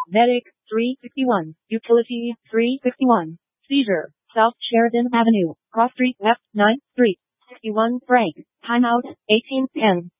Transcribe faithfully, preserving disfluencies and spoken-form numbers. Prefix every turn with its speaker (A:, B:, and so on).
A: Medic, three sixty-one. Utility, three sixty-one. Seizure, South Sheridan Avenue, Cross Street West, ninth Street. sixty-one Frank. Timeout, eighteen ten.